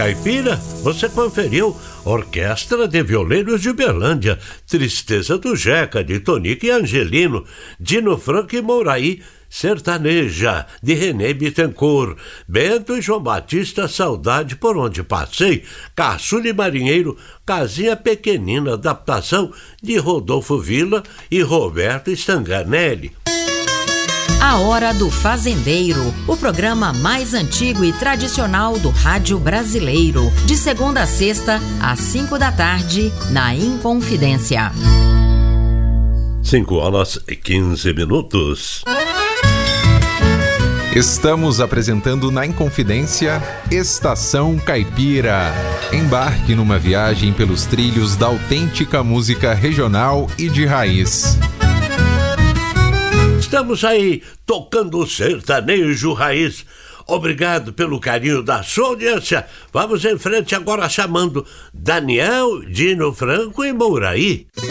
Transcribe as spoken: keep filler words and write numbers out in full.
Caipira, você conferiu Orquestra de Violeiros de Uberlândia, Tristeza do Jeca, de Tonico e Angelino, Dino Franco e Mouraí, Sertaneja, de René Bittencourt, Bento e João Batista, Saudade por Onde Passei, Caçula e Marinheiro, Casinha Pequenina, adaptação de Rodolfo Villa e Roberto Stanganelli. A Hora do Fazendeiro, o programa mais antigo e tradicional do rádio brasileiro, de segunda a sexta, às cinco da tarde, na Inconfidência. Cinco horas e quinze minutos. Estamos apresentando na Inconfidência Estação Caipira. Embarque numa viagem pelos trilhos da autêntica música regional e de raiz. Estamos aí tocando o sertanejo raiz. Obrigado pelo carinho da sua audiência. Vamos em frente agora chamando Daniel, Dino Franco e Mouraí.